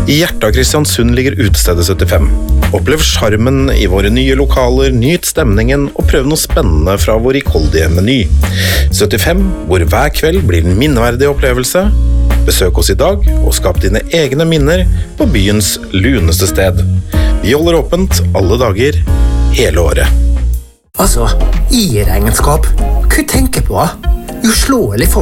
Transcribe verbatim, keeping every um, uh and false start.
I hjertet av Kristiansund ligger utestedet syttifem. Opplev charmen i våre nye lokaler, nyt stemningen og prøv noe spennende fra vår rikholdige meny. syttifem, hvor hver kveld blir en minneverdig opplevelse. Besøk oss i dag og skap dine egne minner på byens luneste sted. Vi holder åpent alle dager, hele året. Altså, i regnskap, hva tenker på? Uslåelig for